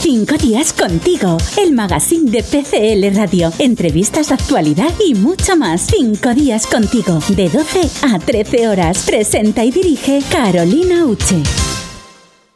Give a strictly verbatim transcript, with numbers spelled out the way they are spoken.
Cinco días contigo, el magazine de P C L Radio. Entrevistas, actualidad y mucho más. Cinco días contigo, de doce a trece horas. Presenta y dirige Carolina Uche.